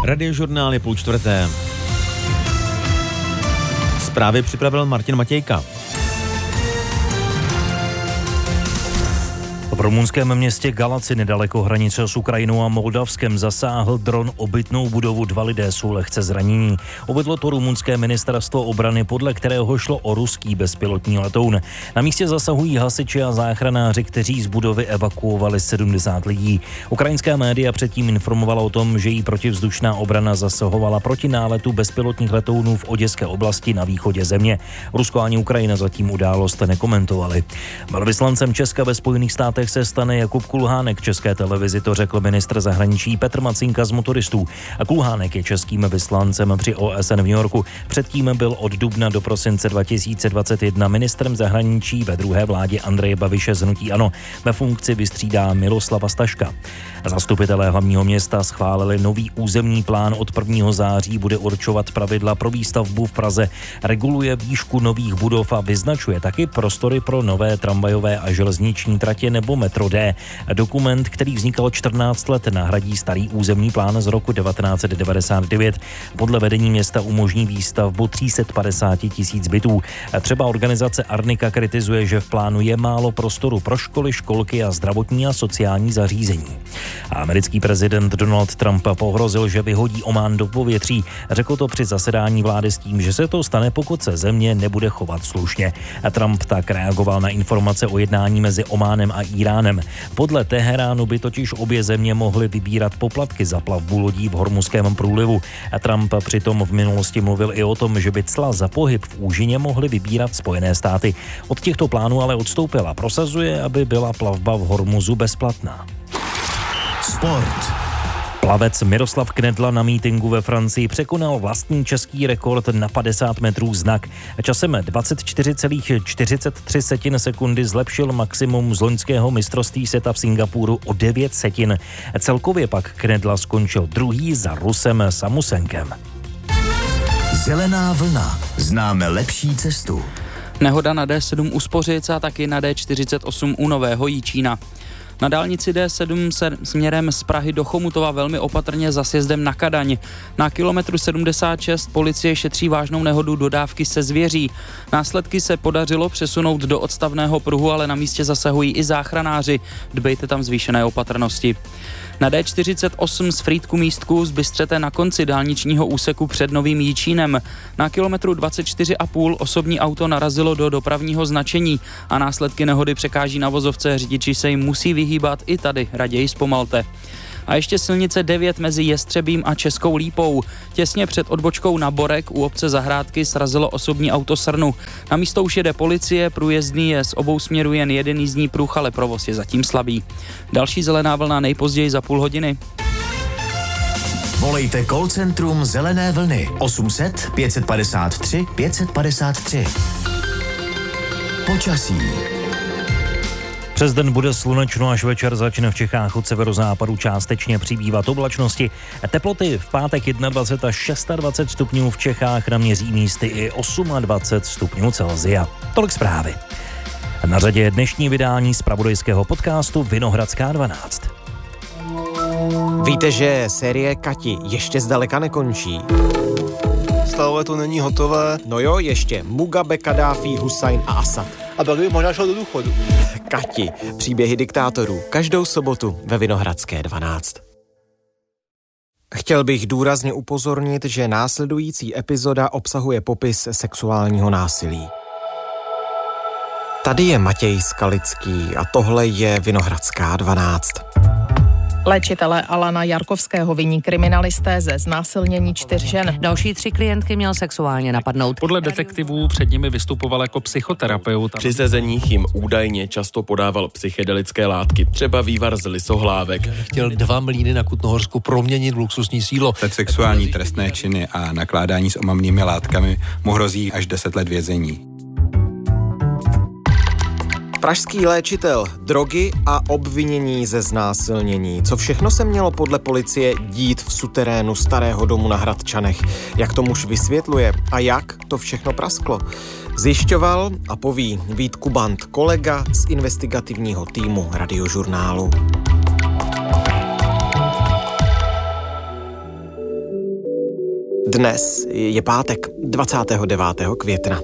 Radiožurnál je 3:30. Zprávy připravil Martin Matějka. V rumunském městě Galaci nedaleko hranice s Ukrajinou a Moldavskem zasáhl dron obytnou budovu. 2 lidé jsou lehce zranění. Uvedlo to rumunské ministerstvo obrany, podle kterého šlo o ruský bezpilotní letoun. Na místě zasahují hasiči a záchranáři, kteří z budovy evakuovali 70 lidí. Ukrajinská média předtím informovala o tom, že jí protivzdušná obrana zasahovala proti náletu bezpilotních letounů v oděské oblasti na východě země. Rusko ani Ukrajina zatím událost nekomentovali. Velvyslancem Česka ve Spojených státech se stane Jakub Kulhánek. České televizi to řekl ministr zahraničí Petr Macinka z Motoristů. A Kulhánek je českým vyslancem při OSN v New Yorku. Předtím byl od dubna do prosince 2021 ministrem zahraničí ve druhé vládě Andreje Babiše z hnutí ANO. Ve funkci vystřídá Miloslava Staška. Zastupitelé hlavního města schválili nový územní plán. Od 1. září bude určovat pravidla pro výstavbu v Praze. Reguluje výšku nových budov a vyznačuje taky prostory pro nové tramvajové a železniční tratě nebo metro D. Dokument, který vznikal 14 let, nahradí starý územní plán z roku 1999. Podle vedení města umožní výstavbu 350 000 bytů. Třeba organizace Arnika kritizuje, že v plánu je málo prostoru pro školy, školky a zdravotní a sociální zařízení. Americký prezident Donald Trump pohrozil, že vyhodí Omán do povětří. Řekl to při zasedání vlády s tím, že se to stane, pokud se země nebude chovat slušně. Trump tak reagoval na informace o jednání mezi Ománem a Iránem. Podle Teheránu by totiž obě země mohly vybírat poplatky za plavbu lodí v Hormuzském průlivu. Trump přitom v minulosti mluvil i o tom, že by cla za pohyb v úžině mohly vybírat Spojené státy. Od těchto plánů ale odstoupil a prosazuje, aby byla plavba v Hormuzu bezplatná. Sport. Plavec Miroslav Knedla na mítinku ve Francii překonal vlastní český rekord na 50 metrů znak. Časem 24,43 sekundy zlepšil maximum z loňského mistrovství světa v Singapuru o 9 setin. Celkově pak Knedla skončil druhý za Rusem Samusenkem. Zelená vlna. Známe lepší cestu. Nehoda na D7 u Spořic a taky na D48 u Nového Jičína. Na dálnici D7 se směrem z Prahy do Chomutova velmi opatrně za sjezdem na Kadaň. Na kilometru 76 policie šetří vážnou nehodu dodávky se zvěří. Následky se podařilo přesunout do odstavného pruhu, ale na místě zasahují i záchranáři. Dbejte tam zvýšené opatrnosti. Na D48 z Frýdku Místku zbystřete na konci dálničního úseku před Novým Jičínem. Na kilometru 24,5 osobní auto narazilo do dopravního značení a následky nehody překáží na vozovce. Řidiči se jim musí vyhýbat, i tady raději zpomalte. A ještě silnice 9 mezi Jestřebím a Českou Lípou. Těsně před odbočkou na Borek u obce Zahrádky srazilo osobní auto srnu. Na místo už jede policie, průjezdný je z obou směrů jen jeden jízdní pruh, ale provoz je zatím slabý. Další zelená vlna nejpozději za půl hodiny. Volejte call centrum Zelené vlny 800 553 553. Počasí. Přes den bude slunečno, až večer začne v Čechách od severozápadu částečně přibývat oblačnosti. Teploty v pátek 21 až 26 stupňů, v Čechách naměří místy i 28 stupňů Celsia. Tolik zprávy. Na řadě je dnešní vydání zpravodajského podcastu Vinohradská 12. Víte, že série Kati ještě zdaleka nekončí? Stále to není hotové. No jo, ještě. Mugabe, Kadáfi, Husajn a Asad. A pak by možná šel do důchodu. Kati. Příběhy diktátorů. Každou sobotu ve Vinohradské 12. Chtěl bych důrazně upozornit, že následující epizoda obsahuje popis sexuálního násilí. Tady je Matěj Skalický a tohle je Vinohradská 12. Léčitele Alana Jarkovského viní kriminalisté ze znásilnění 4 žen. Další 3 klientky měl sexuálně napadnout. Podle detektivů před nimi vystupoval jako psychoterapeut. Při sezeních jim údajně často podával psychedelické látky, třeba vývar z lisohlávek. Chtěl 2 mlýny na Kutnohorsku proměnit v luxusní sídlo. Za sexuální trestné činy a nakládání s omamnými látkami mu hrozí až 10 let vězení. Pražský léčitel, drogy a obvinění ze znásilnění. Co všechno se mělo podle policie dít v suterénu starého domu na Hradčanech? Jak to muž vysvětluje a jak to všechno prasklo? Zjišťoval a poví Vít Kubant, kolega z investigativního týmu Radiožurnálu. Dnes je pátek 29. května.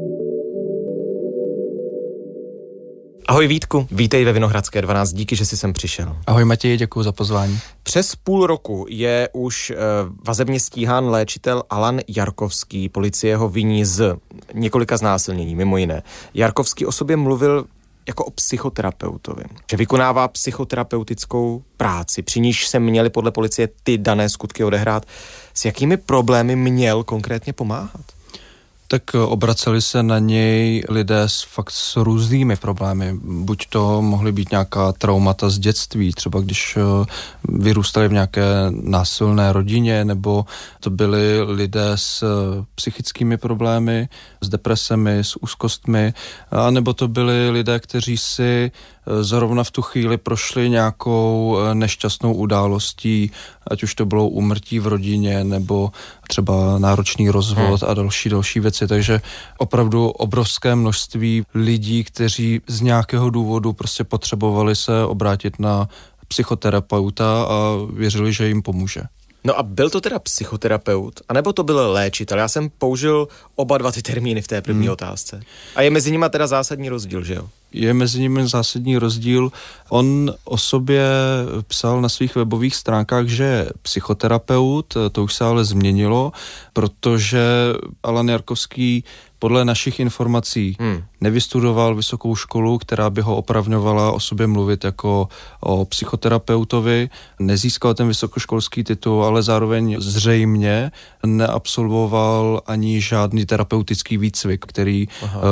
Ahoj Vítku, vítej ve Vinohradské 12, díky, že jsi sem přišel. Ahoj Matěj, děkuji za pozvání. Přes půl roku je už vazebně stíhán léčitel Alan Jarkovský. Policie ho viní z několika znásilnění, mimo jiné. Jarkovský o sobě mluvil jako o psychoterapeutovi, že vykonává psychoterapeutickou práci, při níž se měly podle policie ty dané skutky odehrát. S jakými problémy měl konkrétně pomáhat? Tak obraceli se na něj lidé s různými problémy. Buď to mohly být nějaká traumata z dětství, třeba když vyrůstali v nějaké násilné rodině, nebo to byli lidé s psychickými problémy, s depresemi, s úzkostmi, nebo to byli lidé, kteří si zrovna v tu chvíli prošli nějakou nešťastnou událostí, ať už to bylo úmrtí v rodině, nebo třeba náročný rozvod a další věci. Takže opravdu obrovské množství lidí, kteří z nějakého důvodu prostě potřebovali se obrátit na psychoterapeuta a věřili, že jim pomůže. No a byl to teda psychoterapeut, anebo to byl léčitel? Já jsem použil oba dva ty termíny v té první otázce. A je mezi nimi teda zásadní rozdíl, že jo? Je mezi nimi zásadní rozdíl. On o sobě psal na svých webových stránkách, že je psychoterapeut, to už se ale změnilo, protože Alan Jarkovský podle našich informací nevystudoval vysokou školu, která by ho opravňovala o sobě mluvit jako o psychoterapeutovi, nezískal ten vysokoškolský titul, ale zároveň zřejmě neabsolvoval ani žádný terapeutický výcvik, který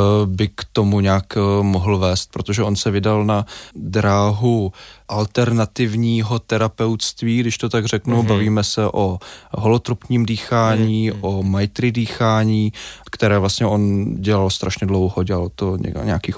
by k tomu nějak mohl vést, protože on se vydal na dráhu alternativního terapeutství, když to tak řeknu, bavíme se o holotropním dýchání, o maitri dýchání, které vlastně on dělal strašně dlouho, dělal to nějakých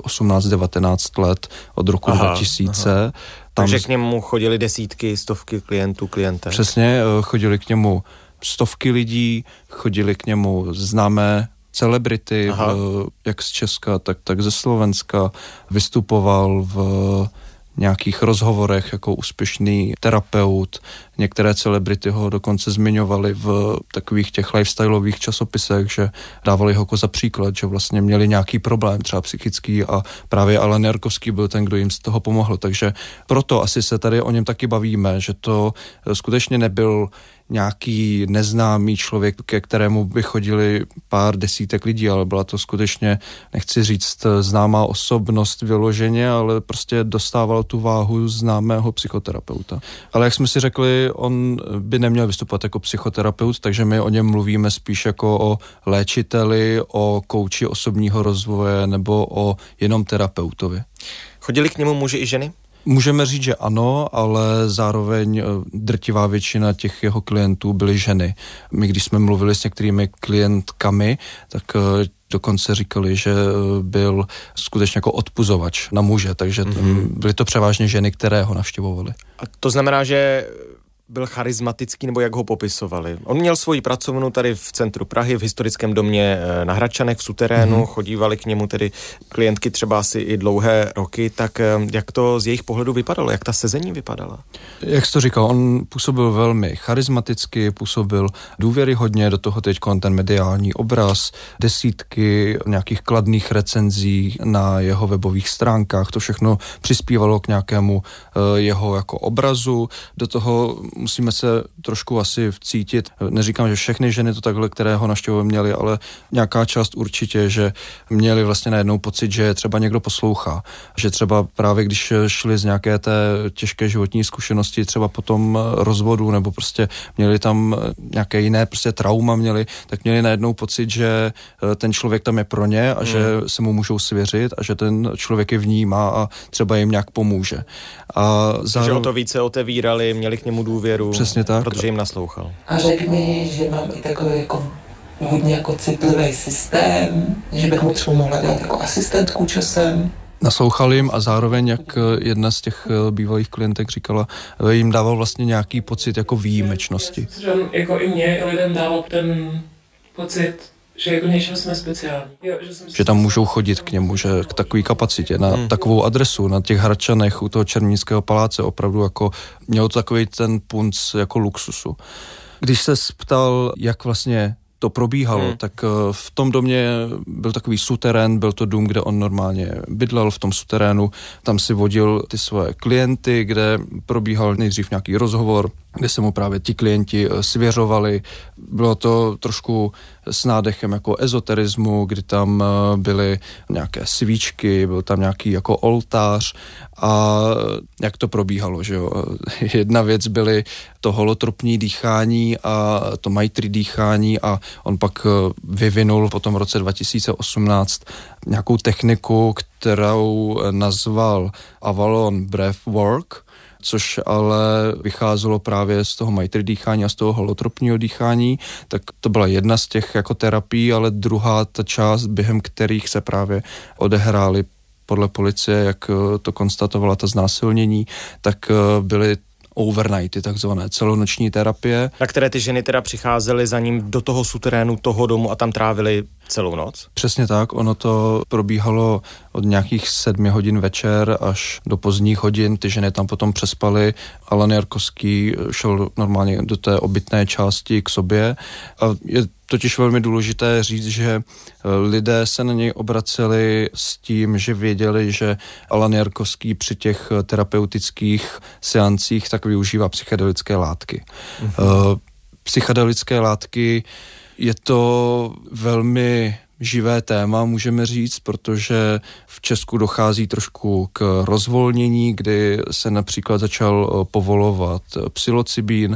18-19 let od roku 2000. Takže k němu chodili desítky, stovky klientek. Přesně, chodili k němu stovky lidí, chodili k němu známé celebrity, jak z Česka, tak ze Slovenska, vystupoval v nějakých rozhovorech jako úspěšný terapeut. Některé celebrity ho dokonce zmiňovali v takových těch lifestyleových časopisech, že dávali ho jako za příklad, že vlastně měli nějaký problém, třeba psychický, a právě Alan Jarkovský byl ten, kdo jim z toho pomohl. Takže proto asi se tady o něm taky bavíme, že to skutečně nebyl nějaký neznámý člověk, ke kterému by chodili pár desítek lidí, ale byla to skutečně, nechci říct známá osobnost vyloženě, ale prostě dostával tu váhu známého psychoterapeuta. Ale jak jsme si řekli, on by neměl vystupovat jako psychoterapeut, takže my o něm mluvíme spíš jako o léčiteli, o kouči osobního rozvoje nebo o jenom terapeutovi. Chodili k němu muži i ženy? Můžeme říct, že ano, ale zároveň drtivá většina těch jeho klientů byly ženy. My, když jsme mluvili s některými klientkami, tak dokonce říkali, že byl skutečně jako odpuzovač na muže, takže byly to převážně ženy, které ho navštěvovaly. A to znamená, že byl charismatický, nebo jak ho popisovali? On měl svoji pracovnu tady v centru Prahy, v historickém domě na Hradčanech, v suterénu, chodívali k němu tedy klientky třeba asi i dlouhé roky, tak jak to z jejich pohledu vypadalo? Jak ta sezení vypadala? Jak jsi to říkal, on působil velmi charismaticky, působil důvěryhodně, do toho teď ten mediální obraz, desítky nějakých kladných recenzí na jeho webových stránkách, to všechno přispívalo k nějakému jeho jako obrazu, do toho musíme se trošku asi vcítit. Neříkám, že všechny ženy to takhle, které ho navštěvovali, měly, ale nějaká část určitě, že měli vlastně najednou pocit, že třeba někdo poslouchá. Že třeba právě když šli z nějaké té těžké životní zkušenosti, třeba po tom rozvodu, nebo prostě měli tam nějaké jiné prostě trauma měli, tak měli najednou pocit, že ten člověk tam je pro ně a že se mu můžou svěřit a že ten člověk je vnímá a třeba jim nějak pomůže. A že o to více otevírali, měli k němu důvěru. Přesně tak. Protože jim naslouchal. A řekl mi, že mám i takový jako hodně jako citlivý systém, že bych mu třeba mohla dát jako asistentku časem. Naslouchal jim a zároveň, jak jedna z těch bývalých klientek říkala, jim dával vlastně nějaký pocit jako výjimečnosti. Že on jako i mě, i lidem dával ten pocit, že jako něčem jsme speciální. Že tam můžou chodit k němu, že k takové kapacitě, na takovou adresu, na těch Hradčanech u toho Černínského paláce opravdu jako mělo to takový ten punc jako luxusu. Když se ptal, jak vlastně to probíhalo, tak v tom domě byl takový suterén, byl to dům, kde on normálně bydlel v tom suterénu, tam si vodil ty svoje klienty, kde probíhal nejdřív nějaký rozhovor, kde se mu právě ti klienti svěřovali. Bylo to trošku s nádechem jako ezoterismu, kdy tam byly nějaké svíčky, byl tam nějaký jako oltář a jak to probíhalo, že jo. Jedna věc byly to holotropní dýchání a to Maitri dýchání a on pak vyvinul po tom roce 2018 nějakou techniku, kterou nazval Avalon Breathwork, což ale vycházelo právě z toho Maitri dýchání a z toho holotropního dýchání, tak to byla jedna z těch jako terapií, ale druhá ta část, během kterých se právě odehrály podle policie, jak to konstatovala ta znásilnění, tak byly overnighty, takzvané celonoční terapie. Na které ty ženy teda přicházely za ním do toho suterénu toho domu a tam trávily celou noc? Přesně tak, ono to probíhalo od nějakých 7 hodin večer až do pozdních hodin, ty ženy tam potom přespaly. Alan Jarkovský šel normálně do té obytné části k sobě a je totiž velmi důležité říct, že lidé se na něj obraceli s tím, že věděli, že Alan Jarkovský při těch terapeutických seancích tak využívá psychedelické látky. Psychedelické látky je to velmi živé téma, můžeme říct, protože v Česku dochází trošku k rozvolnění, kdy se například začal povolovat psilocybín.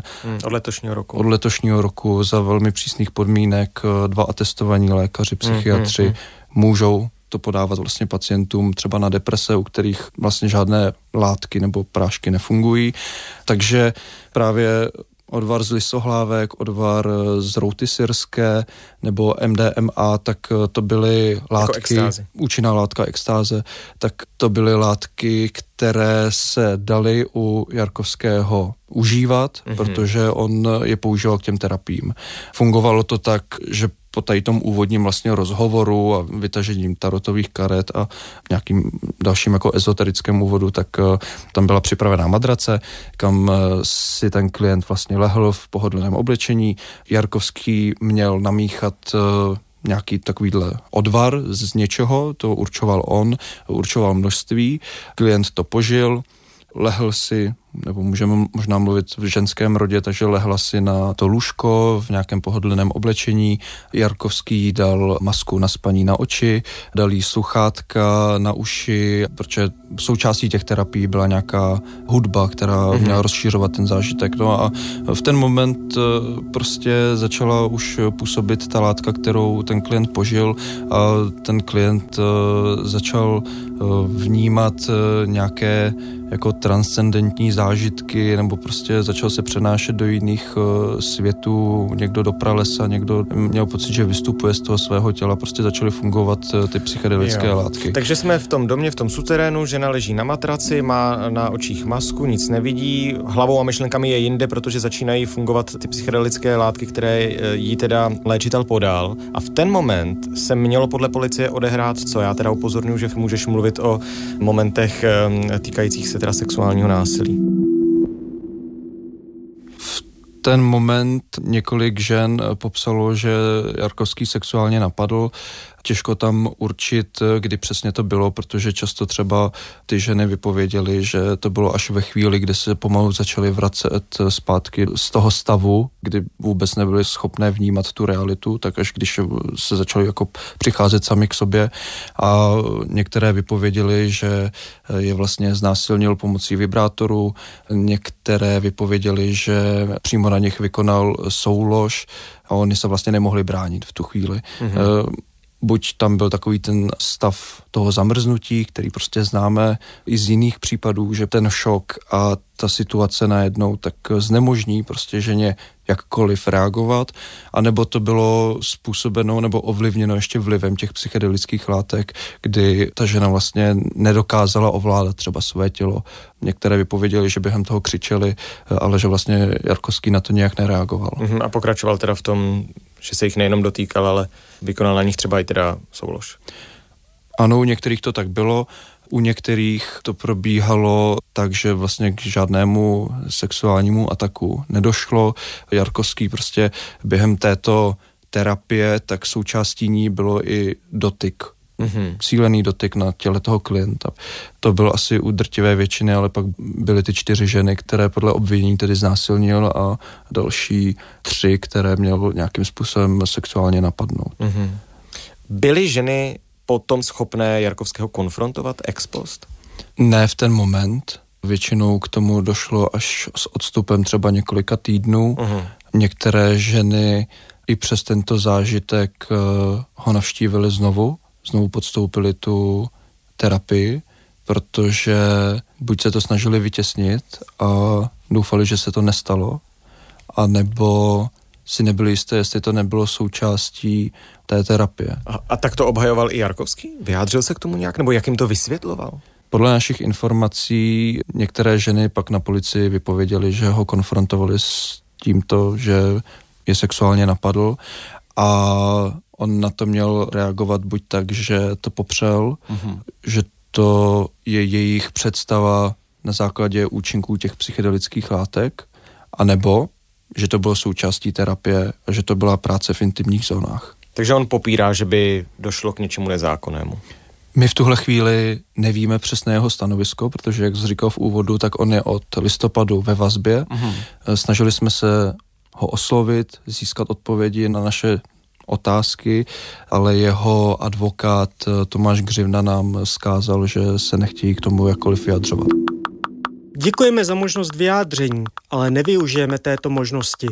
Od letošního roku za velmi přísných podmínek 2 atestovaní lékaři, psychiatři můžou to podávat vlastně pacientům třeba na deprese, u kterých vlastně žádné látky nebo prášky nefungují. Takže právě odvar z lisohlávek, odvar z routy syrské nebo MDMA, tak to byly látky, jako účinná látka extáze, tak to byly látky, které se daly u Jarkovského užívat, protože on je používal k těm terapiím. Fungovalo to tak, že po tady tom úvodním vlastně rozhovoru a vytažením tarotových karet a nějakým dalším jako ezoterickém úvodu, tak tam byla připravená madrace, kam si ten klient vlastně lehl v pohodlném oblečení. Jarkovský měl namíchat nějaký takovýhle odvar z něčeho, to určoval on, určoval množství, klient to požil, lehl si, nebo můžeme možná mluvit v ženském rodě, takže lehla si na to lůžko v nějakém pohodlném oblečení. Jarkovský dal masku na spaní na oči, dal jí sluchátka na uši, protože součástí těch terapií byla nějaká hudba, která měla rozšířovat ten zážitek. No a v ten moment prostě začala už působit ta látka, kterou ten klient požil a ten klient začal vnímat nějaké jako transcendentní zážitky, nebo prostě začal se přenášet do jiných světů, někdo do pralesa, někdo měl pocit, že vystupuje z toho svého těla, prostě začaly fungovat ty psychedelické látky. Takže jsme v tom domě, v tom suterénu, žena leží na matraci, má na očích masku, nic nevidí, hlavou a myšlenkami je jinde, protože začínají fungovat ty psychedelické látky, které jí teda léčitel podal. A v ten moment se mělo podle policie odehrát, co já teda upozorňuji, že můžeš mluvit o momentech týkajících se teda sexuálního násilí. V ten moment několik žen popsalo, že Jarkovský sexuálně napadl. Těžko tam určit, kdy přesně to bylo, protože často třeba ty ženy vypověděly, že to bylo až ve chvíli, kdy se pomalu začaly vracet zpátky z toho stavu, kdy vůbec nebyly schopné vnímat tu realitu, tak až když se začaly jako přicházet sami k sobě a některé vypověděly, že je vlastně znásilnil pomocí vibrátoru, některé vypověděly, že přímo na nich vykonal soulož a oni se vlastně nemohli bránit v tu chvíli. Buď tam byl takový ten stav toho zamrznutí, který prostě známe i z jiných případů, že ten šok a ta situace najednou tak znemožní prostě ženě jakkoliv reagovat, anebo to bylo způsobeno nebo ovlivněno ještě vlivem těch psychedelických látek, kdy ta žena vlastně nedokázala ovládat třeba své tělo. Některé vypověděli, že během toho křičeli, ale že vlastně Jarkovský na to nějak nereagoval. A pokračoval teda v tom, že se jich nejenom dotýkal, ale vykonal na nich třeba i teda soulož. Ano, u některých to tak bylo. U některých to probíhalo tak, že vlastně k žádnému sexuálnímu ataku nedošlo. Jarkovský prostě během této terapie, tak součástí ní bylo i dotyk. Cílený dotyk na těle toho klienta. To bylo asi u drtivé většiny, ale pak byly ty 4 ženy, které podle obvinění tedy znásilnil a další 3, které měl nějakým způsobem sexuálně napadnout. Byly ženy potom schopné Jarkovského konfrontovat ex post? Ne v ten moment. Většinou k tomu došlo až s odstupem třeba několika týdnů. Některé ženy i přes tento zážitek ho navštívili znovu podstoupili tu terapii, protože buď se to snažili vytěsnit a doufali, že se to nestalo, anebo si nebyli jisté, jestli to nebylo součástí té terapie. A tak to obhajoval i Jarkovský? Vyjádřil se k tomu nějak, nebo jak jim to vysvětloval? Podle našich informací některé ženy pak na policii vypověděly, že ho konfrontovali s tímto, že je sexuálně napadl a on na to měl reagovat buď tak, že to popřel, že to je jejich představa na základě účinků těch psychedelických látek, anebo že to bylo součástí terapie a že to byla práce v intimních zónách. Takže on popírá, že by došlo k něčemu nezákonnému. My v tuhle chvíli nevíme přesné jeho stanovisko, protože, jak jsi říkal v úvodu, tak on je od listopadu ve vazbě. Snažili jsme se ho oslovit, získat odpovědi na naše otázky, ale jeho advokát Tomáš Gřivna nám vzkázal, že se nechtějí k tomu jakkoliv vyjadřovat. Děkujeme za možnost vyjádření, ale nevyužijeme této možnosti.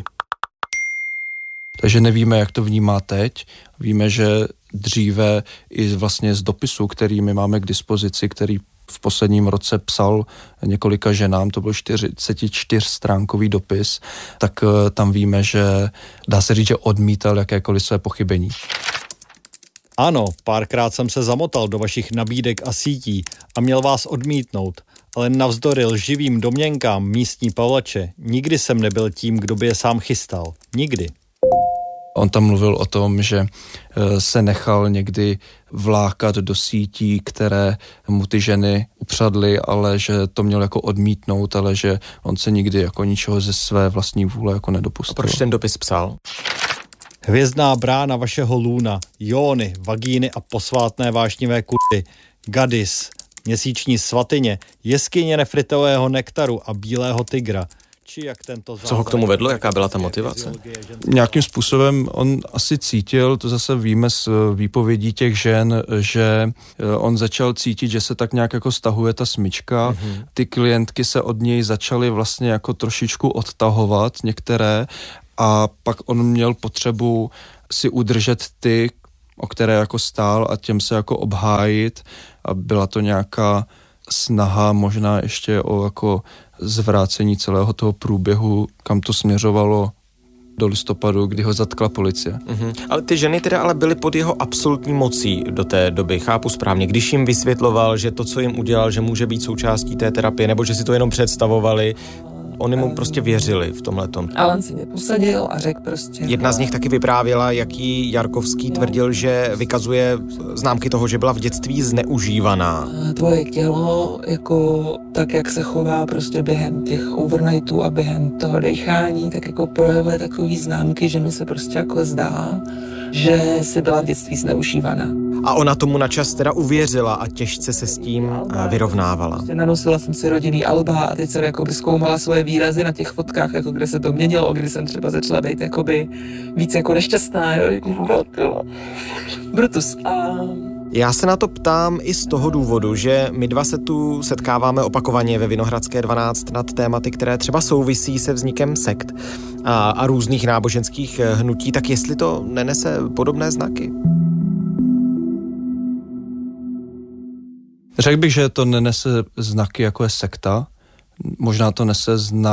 Takže nevíme, jak to vnímá teď. Víme, že dříve i vlastně z dopisu, který my máme k dispozici, který v posledním roce psal několika ženám, to byl 44stránkový dopis, tak tam víme, že dá se říct, že odmítal jakékoliv své pochybení. Ano, párkrát jsem se zamotal do vašich nabídek a sítí a měl vás odmítnout, ale navzdory lživým domněnkám místní Pavlače, nikdy jsem nebyl tím, kdo by je sám chystal. Nikdy. On tam mluvil o tom, že se nechal někdy vlákat do sítí, které mu ty ženy upřadly, ale že to měl jako odmítnout, ale že on se nikdy jako ničeho ze své vlastní vůle jako nedopustil. A proč ten dopis psal? Hvězdná brána vašeho lůna, jóny, vagíny a posvátné vášnivé kurty, gadis, měsíční svatyně, jeskyně nefritového nektaru a bílého tygra. Co ho k tomu vedlo? Jaká byla ta motivace? Nějakým způsobem on asi cítil, to zase víme z výpovědí těch žen, že on začal cítit, že se tak nějak jako stahuje ta smyčka. Ty klientky se od něj začaly vlastně jako trošičku odtahovat některé a pak on měl potřebu si udržet ty, o které jako stál a těm se jako obhájit a byla to nějaká snaha možná ještě o jako zvrácení celého toho průběhu, kam to směřovalo do listopadu, kdy ho zatkla policie. Ale ty ženy teda ale byly pod jeho absolutní mocí do té doby, chápu správně. Když jim vysvětloval, že to, co jim udělal, že může být součástí té terapie, nebo že si to jenom představovali, oni mu prostě věřili v tomhletom. Alan si mě posadil a řekl prostě... Jedna z nich taky vyprávěla, jaký Jarkovský tvrdil, že vykazuje známky toho, že byla v dětství zneužívaná. Tvoje tělo, jako tak, jak se chová prostě během těch overnightů a během toho dechání, tak jako projevuje takový známky, že mi se prostě jako zdá, že jsi byla v dětství zneužívaná. A ona tomu načas teda uvěřila a těžce se s tím vyrovnávala. Prostě nanosila jsem si rodinný alba a teď jsem jakoby zkoumala svoje výrazy na těch fotkách, jako kde se to měnilo, kdy jsem třeba začala být jakoby víc jako nešťastná, jo, Brutus. Já se na to ptám i z toho důvodu, že my dva se tu setkáváme opakovaně ve Vinohradské 12 nad tématy, které třeba souvisí se vznikem sekt a různých náboženských hnutí, tak jestli to nenese podobné znaky? Řekl bych, že to nenese znaky jako je sekta. Možná to nese znak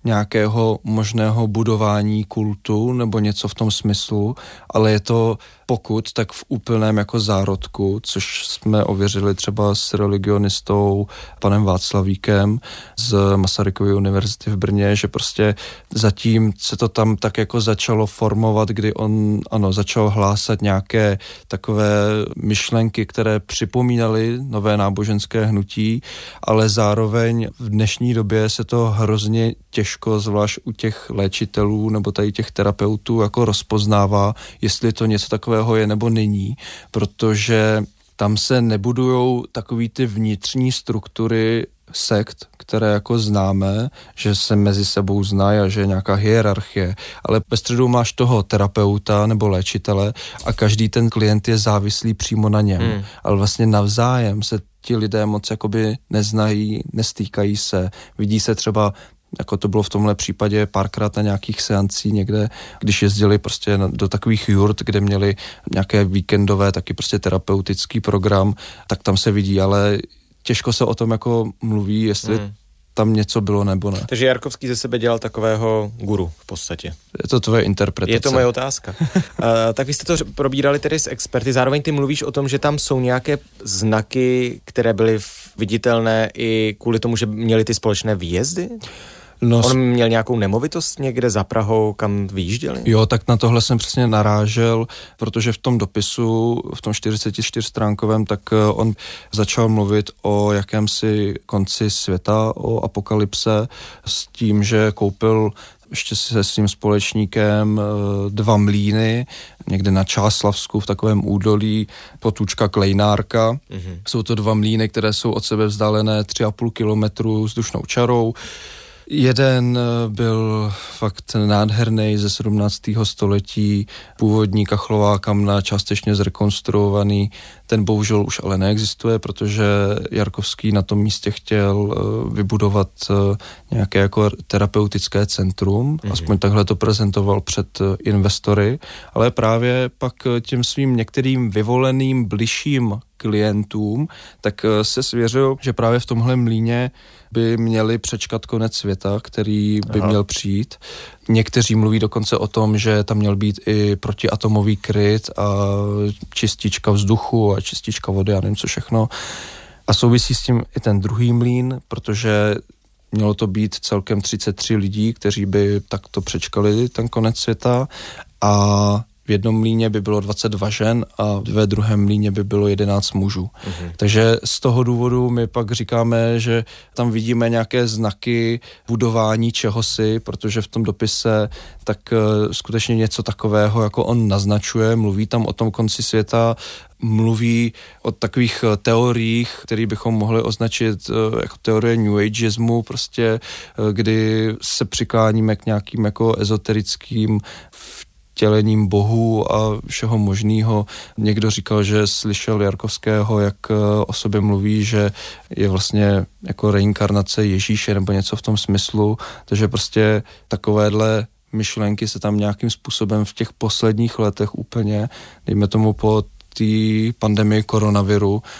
nějakého možného budování kultu nebo něco v tom smyslu, ale je to pokud, tak v úplném jako zárodku, což jsme ověřili třeba s religionistou panem Václavíkem z Masarykovy univerzity v Brně, že prostě zatím se to tam tak jako začalo formovat, kdy on začal hlásat nějaké takové myšlenky, které připomínaly nové náboženské hnutí, ale zároveň v dnešní době se to hrozně těžko, zvlášť u těch léčitelů nebo tady těch terapeutů, jako rozpoznává, jestli to něco takového je nebo není, protože tam se nebudujou takový ty vnitřní struktury sekt, které jako známe, že se mezi sebou znají a že je nějaká hierarchie, ale ve středu máš toho terapeuta nebo léčitele a každý ten klient je závislý přímo na něm, ale vlastně navzájem se ti lidé moc jakoby neznají, nestýkají se, vidí se třeba, jako to bylo v tomhle případě párkrát na nějakých seancí někde, když jezdili prostě do takových jurt, kde měli nějaké víkendové taky prostě terapeutický program, tak tam se vidí, ale těžko se o tom jako mluví, jestli tam něco bylo nebo ne. Takže Jarkovský ze sebe dělal takového guru v podstatě. Je to tvoje interpretace. Je to moje otázka. Tak vy jste to probírali tedy s experty, zároveň ty mluvíš o tom, že tam jsou nějaké znaky, které byly viditelné i kvůli tomu, že měli ty společné výjezdy? No, on měl nějakou nemovitost někde za Prahou, kam vyjížděli? Jo, tak na tohle jsem přesně narážel, protože v tom dopisu, v tom 44stránkovém, tak on začal mluvit o jakémsi konci světa, o apokalypse, s tím, že koupil ještě se svým společníkem 2 mlýny, někde na Čáslavsku v takovém údolí, potůčka Klejnárka. Mm-hmm. Jsou to 2 mlýny, které jsou od sebe vzdálené 3,5 kilometru vzdušnou čarou. Jeden byl fakt nádherný ze 17. století, původní kachlová kamna, částečně zrekonstruovaný. Ten bohužel už ale neexistuje, protože Jarkovský na tom místě chtěl vybudovat nějaké jako terapeutické centrum. Aspoň takhle to prezentoval před investory, ale právě pak těm svým některým vyvoleným bližším klientům, tak se svěřil, že právě v tomhle mlýně by měli přečkat konec světa, který by měl přijít. Někteří mluví dokonce o tom, že tam měl být i protiatomový kryt a čistička vzduchu a čistička vody a nevím co všechno. A souvisí s tím i ten druhý mlýn, protože mělo to být celkem 33 lidí, kteří by takto přečkali ten konec světa a v jednom mlýně by bylo 22 žen a ve druhém mlýně by bylo 11 mužů. Takže z toho důvodu my pak říkáme, že tam vidíme nějaké znaky budování čehosi, protože v tom dopise tak skutečně něco takového, jako on naznačuje, mluví tam o tom konci světa, mluví o takových teoriích, které bychom mohli označit jako teorie New Ageismu, prostě, kdy se přikláníme k nějakým jako ezoterickým vtělením bohů a všeho možného. Někdo říkal, že slyšel Jarkovského, jak o sobě mluví, že je vlastně jako reinkarnace Ježíše nebo něco v tom smyslu, takže prostě takovéhle myšlenky se tam nějakým způsobem v těch posledních letech úplně, dejme tomu po té pandemii koronaviru,